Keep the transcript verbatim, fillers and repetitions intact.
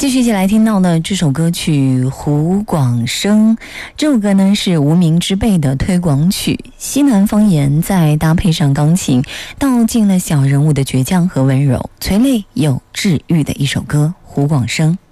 继续一起来听到的这首歌曲胡广生，这首歌呢是无名之辈的推广曲，西南方言再搭配上钢琴，道尽了小人物的倔强和温柔，催泪又治愈的一首歌。胡广生。